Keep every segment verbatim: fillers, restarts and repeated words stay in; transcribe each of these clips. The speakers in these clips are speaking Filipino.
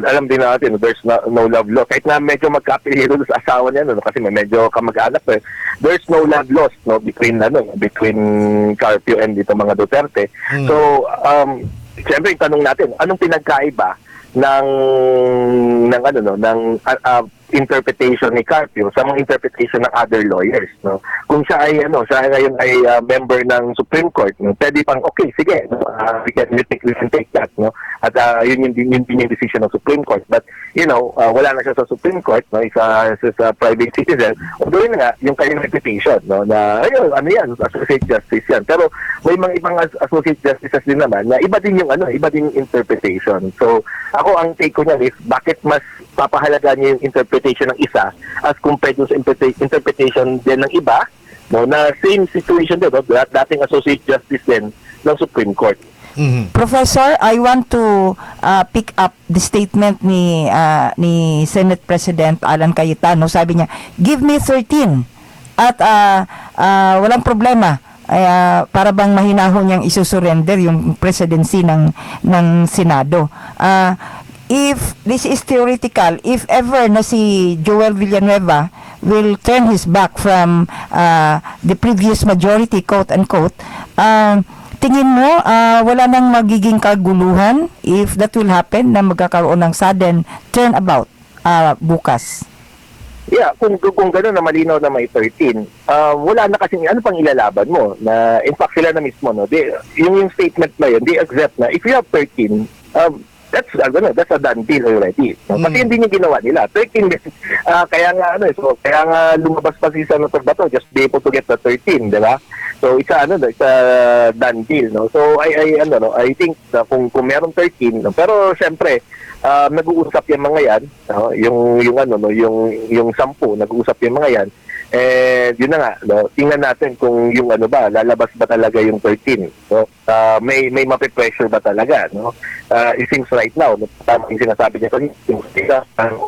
alam din natin, there's no, no love lost. Kahit na medyo magkapiliro sa asawa niya, no, kasi may medyo kamag-anak, eh, there's no love lost, no, between, ano, between Carpio and dito mga Duterte. Hmm. So, um, siyempre, tanong natin, anong pinagkaiba ng, ng ano, no, ng, uh, uh, interpretation ni Carpio sa mga interpretation ng other lawyers, no? Kung siya ay ano, siya ngayon ay uh, member ng Supreme Court, no? Pwede pang okay, sige, no? uh, we can we take, we can take that, no? At uh, yun yung yun, yun yung decision ng Supreme Court. But you know, uh, wala na siya sa Supreme Court, no? Isa sa private citizen. Although yun nga, yung kanyang reputation, no? Na ayun, ano yan, associate justice yan. Pero may mga ibang associate justices din naman na iba din yung ano, iba din yung interpretation. So ako ang take ko niyan is bakit mas papahalaga niya yung interpretation ng isa as compared to sa interpretation din ng iba, no, na same situation din, no, dating associate justice din ng Supreme Court. Mm-hmm. Professor, I want to uh, pick up the statement ni uh, ni Senate President Alan Cayetano. Sabi niya, give me thirteen at uh, uh, walang problema. Ay, uh, para bang mahinahon niyang isusurrender yung presidency ng ng Senado. Uh, if this is theoretical, if ever na si Joel Villanueva will turn his back from uh, the previous majority, quote unquote, uh, tingin mo uh, wala nang magiging kaguluhan if that will happen na magkakaroon ng sudden turnabout uh, bukas? Yeah, kung kung gano'n na malinaw na may thirteen, uh, wala na kasing ano pang ilalaban mo na in fact sila na mismo, no, they, yung, yung statement na yun, they accept na if you have thirteen, um, that's uh, ano, that's a done deal already. No? Mm. Kasi hindi niya ginawa nila. thirteen uh, kaya nga ano, so kaya nga lumabas pa si Senator Bato just be able to get the thirteen, di ba? So it's a, ano, it's a done deal, no. So I I ano, no, I think na kung kung meron thirteen, no, pero syempre uh, nag-uusap yung mga yan, no? yung yung ano, no, yung yung sampu nag-uusap yung mga yan. Eh, yun na nga, no? Tingnan natin kung yung ano ba, lalabas ba talaga yung thirteen. So, uh, may may mape-pressure ba talaga, no? Uh, it seems right now, no, tama yung sinasabi niya kanina, yung stika,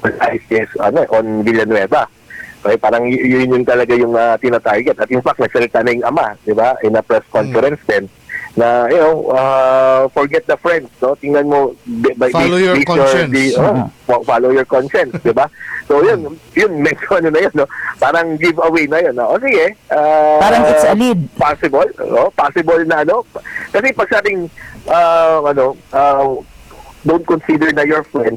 is ano, on Villanueva. Okay, parang y- yun yung talaga yung uh, tina-target. At in fact, nagsalita na yung ama, di ba, in a press conference mm. din, na, you know, uh, forget the friends, no? Tingnan mo, by, follow this, your this conscience. Your, the, oh, follow your conscience, di ba? So, yun, yun, medyo ano na yun, no? Parang giveaway na yun, no? O sige, uh, parang it's a lead. Possible, no? Possible na, ano? Kasi pag sabing, uh, ano, uh, don't consider na your friends,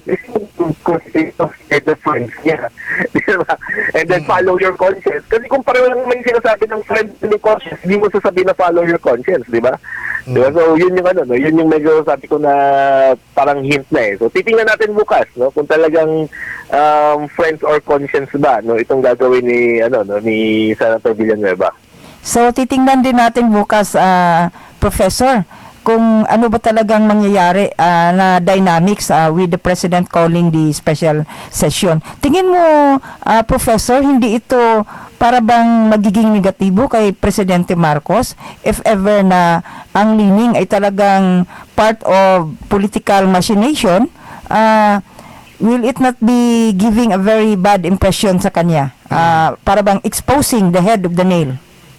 consider the friends niya. Diba? And then follow your conscience. Kasi kung pareho lang naman yung sinasabi ng friends ni conscience, hindi mo sasabihin na follow your conscience, di ba? Mm. Diba? So, yun yung ano, no? Yun yung medyo sabi ko na parang hint na eh. So, titingnan natin bukas, no? Kung talagang um, friends or conscience ba, no? Itong gagawin ni, ano, no? Ni Senator Villanueva. So, titingnan din natin bukas, uh, Professor, kung ano ba talagang mangyayari uh, na dynamics uh, with the President calling the special session. Tingin mo, uh, Professor, hindi ito para bang magiging negatibo kay Presidente Marcos if ever na ang lining ay talagang part of political machination? Uh, will it not be giving a very bad impression sa kanya? Uh, para bang exposing the head of the nail?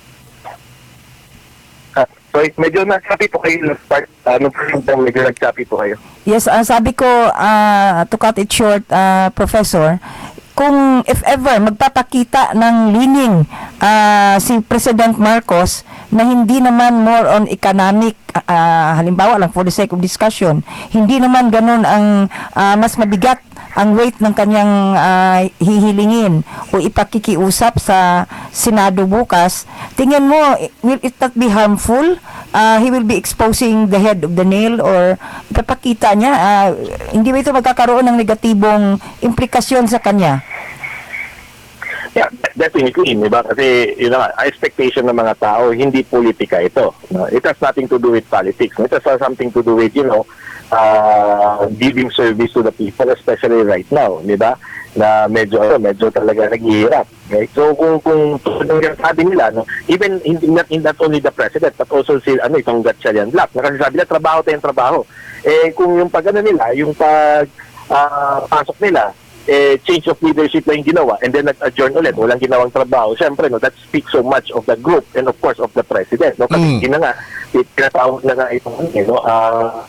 So, medyo nagsabi po kayo last part. Ano po yung medyo nagsabi po kayo? Yes, uh, sabi ko, uh, to cut it short, uh, Professor, kung if ever magpapakita ng leaning uh, si President Marcos na hindi naman more on economic, uh, halimbawa lang for the sake of discussion, hindi naman ganun ang uh, mas mabigat ang weight ng kanyang uh, hihilingin o ipakikiusap sa Senado bukas, tingnan mo, will it not be harmful? Uh, he will be exposing the head of the nail or ipapakita niya, uh, hindi ba ito magkakaroon ng negatibong implikasyon sa kanya? Yeah, definitely, di ba? Kasi, yun na nga, expectation ng mga tao, hindi politika ito. No? It has nothing to do with politics. It has something to do with, you know, uh, giving service to the people, especially right now, di ba? Na medyo, ano, medyo talaga naghihirap. Okay? So, kung, kung, kung sabi nila, no, even hindi, not, not only the president, but also si, ano, itong Gatchalian Black, na kasi sabi nila, trabaho tayong trabaho. Eh, kung yung pag, ano nila, yung pag, uh, pasok nila, eh, change of leadership na yung ginawa and then nag-adjourn ulit, walang ginawang trabaho. Siyempre, no, that speaks so much of the group and of course of the president. No? Kasi mm. yun na nga, tinatawag na nga itong, you know, uh,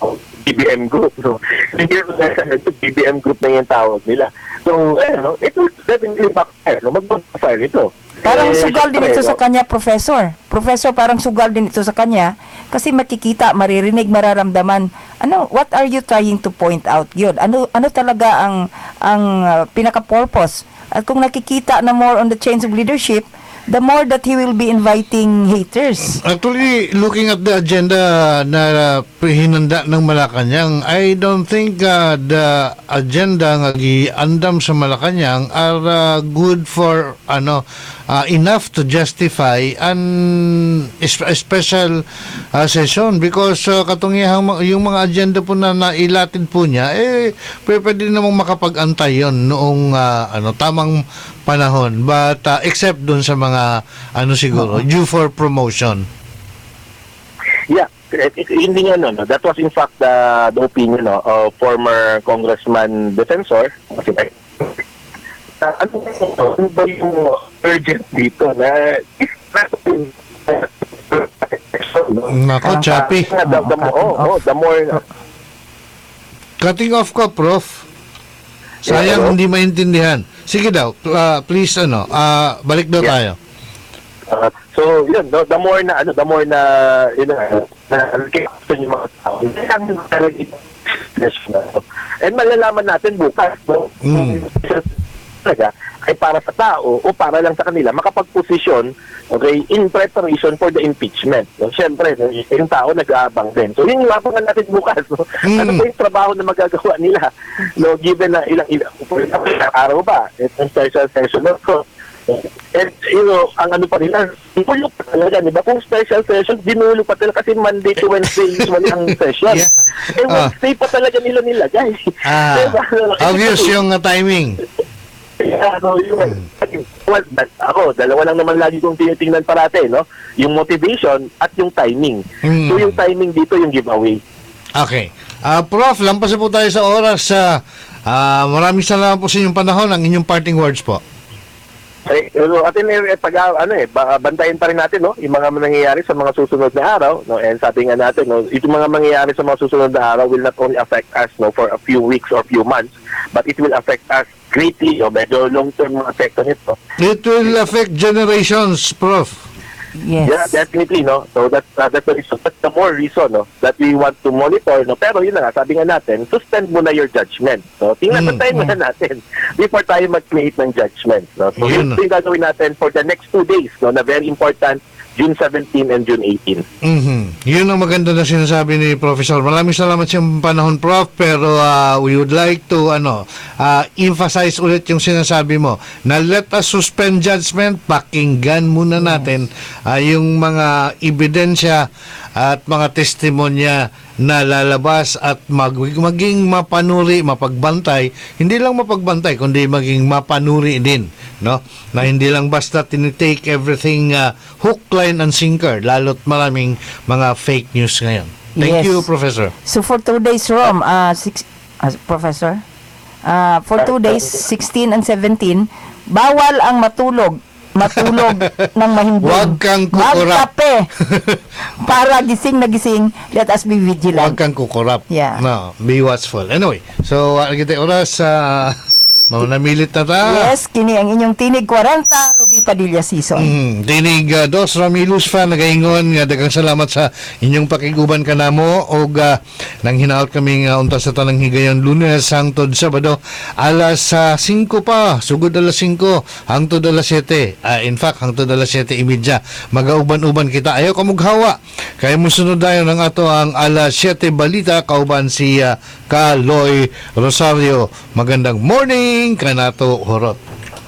B B M group. So, hindi ko na B B M group na yung tawag nila. So, eh, no, it will definitely backfire. No? Mag-backfire ito. Parang Eh, sugal din syempre, ito sa no? kanya, Professor. Professor, parang sugal din ito sa kanya kasi makikita, maririnig, mararamdaman. Ano, what are you trying to point out yun? Ano ano talaga ang ang uh, pinaka-purpose? At kung nakikita na more on the chains of leadership, the more that he will be inviting haters. Actually, looking at the agenda na hinanda ng Malacanang, I don't think uh, the agenda nga giandam sa Malacanang are uh, good for ano uh, enough to justify an is- a special uh, session because uh, katungihang ma- yung mga agenda po na nailatid po niya eh pwede, pwede namang makapag-antay yun noong uh, ano tamang panahon, but uh, except dun sa mga ano siguro due for promotion. Yeah, it, it, hindi nga no, no. That was in fact the, the opinion no, of former Congressman Defensor. Kasi uh, ano, ano ba yung urgent dito na if Nako, choppy. Uh, the, the, the, oh, oh, the more Cutting off ka, Prof. Sayang Yeah, hindi maintindihan. Sige daw, uh, please ano, uh, balik daw Yeah. tayo. Uh, so, yun, no, the more na, ano, the more na, yun na, na, na yung mga tao, hindi lang yung talaga ito. And malalaman natin bukas, no? Mm. Talaga, ay para sa tao o para lang sa kanila, makapag-posisyon, okay, in preparation for the impeachment. So, siyempre, no, yung tao nag-aabang din. So, yun yung abangan natin bukas, no? Mm. Ano ba yung trabaho na magagawa nila? No, given na ilang, ilang, ilang araw ba? Itong special session, no? So, and, you know, ang ano pa nila, dinulo pa talaga, di ba? Kung special session, dinulo pa talaga kasi Monday to Wednesday usually ang session. Yeah. Eh, Ah. Wednesday pa talaga nila nilagay. Ah, Diba? obvious yung uh, timing. Yeah, no, yun. Well, but ako, dalawa lang naman lagi kong tinitingnan parate, no? Yung motivation at yung timing. Mm. So, yung timing dito, yung giveaway. Okay. Uh, Prof, lampas na po tayo sa oras. Uh, uh, maraming salamat po sa inyong panahon. Ang inyong parting words po. Eh, ano, atin eh, pag, ano eh, ba- bantayan pa rin natin, no? Yung mga nangyayari sa mga susunod na araw, no? And sabi nga natin, no? Itong mga mangyayari sa mga susunod na araw will not only affect us, no? For a few weeks or few months, but it will affect us greatly, no? Medyo long-term mga epekto nito. It will affect generations, Prof. Yes. Yeah, definitely, no? So that's uh, that's the reason. That's the more reason, no? That we want to monitor, no? Pero yun na nga, sabi nga natin, suspend muna your judgment. So, tingnan Mm, mm, tayo muna natin before tayo mag-create ng judgment, no? So, Yun. yun yung gagawin natin for the next two days, no? Na very important, June seventeenth and June eighteenth. Mhm. Yun ang maganda na sinasabi ni Professor. Maraming salamat sa iyong panahon, Prof. Pero uh, we would like to ano uh, emphasize ulit yung sinasabi mo na let us suspend judgment. Pakinggan muna natin uh, yung mga ebidensya at mga testimonya na lalabas at mag maging mapanuri, mapagbantay, hindi lang mapagbantay kundi maging mapanuri din, no? Na hindi lang basta tinitake everything uh, hook, line and sinker, lalo't maraming mga fake news ngayon. Thank Yes. you, Professor. So for two days, Rom, uh, six, uh, Professor, uh, for two days, sixteen and seventeen, bawal ang matulog. Matulog ng mahimbing. Huwag kang kukurap. Magkape. Para gising na gising, let us be vigilant. Huwag kang kukurap. Yeah. No, be watchful. Anyway, so uh, kita oras sa uh, namilit na ta. Yes, kini ang inyong tinig forty, Ruby Padilla season. Mm, dinig uh, Dos Ramilus fa nagaingon nga daghang salamat sa inyong pakiguban kanamo og uh, nang hinaot kami nga unta sa tanang higayon Lunes hangtod Sabado alas uh, singko pa sugod alas singko hangtod alas siyete. Uh, in fact hangtod alas siyete imidya magauban-uban kita ayo kamughawa kay mosunod dayon ang ato ang alas siyete balita kauban si uh, Kaloy Rosario. Magandang morning kanato horot.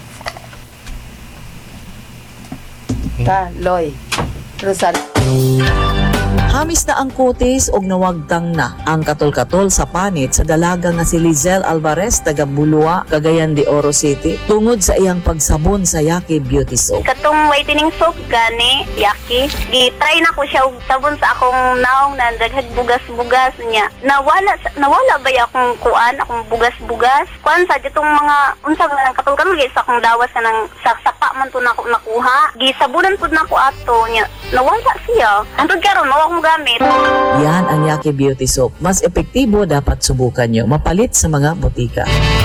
Ka, Loy. Rosal. Hamis na ang kutis og nawagtang na ang katol-katol sa panit sa dalaga nga si Lizelle Alvarez taga Bulua, Cagayan de Oro City tungod sa iyang pagsabon sa Yaki Beauty Soap. Katong whitening soap gani, Yaki, gi-try na ko siya og sabon sa akong naong na daghag bugas-bugas niya. Nawala nawala ba ya akong kuan, akong bugas-bugas? Kuan sa ditong mga unsa nga katol-katol gyud sa akong dawas sa nang sa sapa wala man to nako nakuha. Gisabunan pud nako ato nya. Nawala siya. Hangtod karon mao akong gamit. Yan ang Yaki Beauty Soap. Mas epektibo, dapat subukan nyo. Mapalit sa mga botika.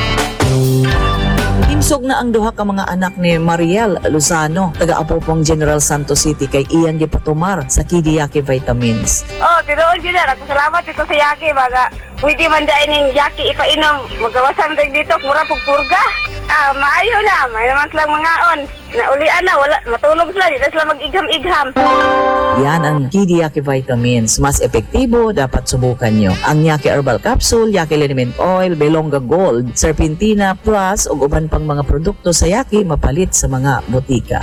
Himsog na ang duha ka mga anak ni Mariel Lozano, taga-Apopong General Santos City, kay iyang gipatumar sa Kidi Yaki Vitamins. Oh, tinuod yun na. Salamat dito sa Yaki. Baga, pwede man dahil ng Yaki ipainom. Magawasan tayo dito, mura pagpurga. Ah, maayo na. May naman silang mga on. Naulian na, wala. Matulog sila. Dito sila mag-igham-igham. Yan ang Kidi Yaki Vitamins. Mas epektibo, dapat subukan nyo. Ang Yaki Herbal Capsule, Yaki Liniment Oil, Belonga Gold, Serpentina Plus, ug uban pang mga produkto sa Yaki mapalit sa mga botika.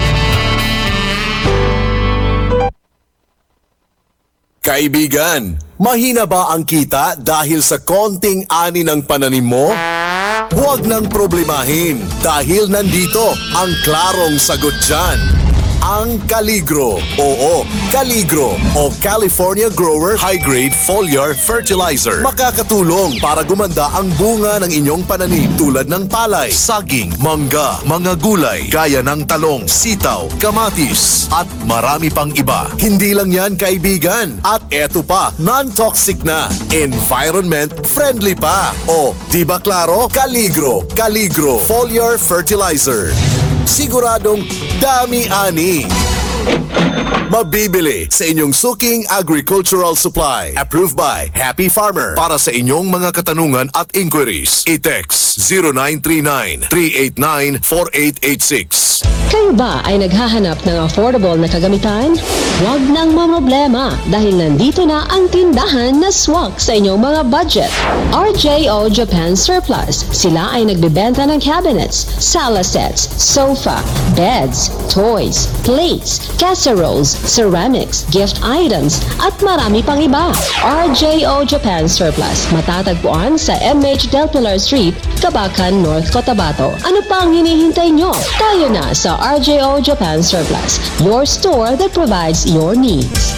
Kaibigan, mahina ba ang kita dahil sa konting ani ng pananim mo? Huwag nang problemahin dahil nandito ang klarong sagot dyan. Ang Caligro. Oo, Caligro o California Grower High Grade Foliar Fertilizer. Makakatulong para gumanda ang bunga ng inyong pananim tulad ng palay, saging, mangga, mga gulay, gaya ng talong, sitaw, kamatis, at marami pang iba. Hindi lang yan, kaibigan. At eto pa, non-toxic na, environment friendly pa. O, di ba klaro? Caligro, Caligro Foliar Fertilizer. Siguradong dami-ani. Mabibili sa inyong suking agricultural supply. Approved by Happy Farmer. Para sa inyong mga katanungan at inquiries, i-text zero nine three nine, three eight nine, four eight eight six. Kayo ba ay naghahanap ng affordable na kagamitan? Huwag nang mamroblema dahil nandito na ang tindahan na swak sa inyong mga budget. R J O Japan Surplus. Sila ay nagbebenta ng cabinets, sala sets, sofa, beds, toys, plates, casseroles, ceramics, gift items, at marami pang iba. R J O Japan Surplus. Matatagpuan sa M H Del Pilar Street, Cabacan, North Cotabato. Ano pa ang hinihintay nyo? Tayo na sa R J O Japan Surplus, your store that provides your needs.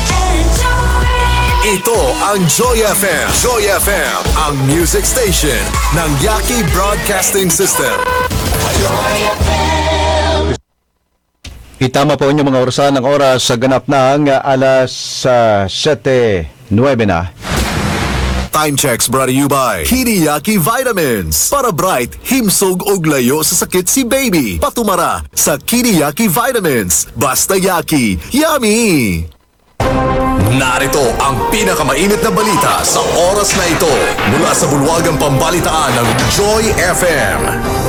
Ito ang Joy F M. Joy F M, ang music station ng Yaki Broadcasting System. Itama po inyong mga orasan ng oras sa ganap ng alas uh, siyete nuwebe na. Time checks brought to you by Kidi Yaki Vitamins. Para bright, himsog og layo sa sakit si baby. Patumara sa Kidi Yaki Vitamins. Basta Yaki, yummy! Narito ang pinakamainit na balita sa oras na ito mula sa bulwagang pambalitaan ng Joy F M.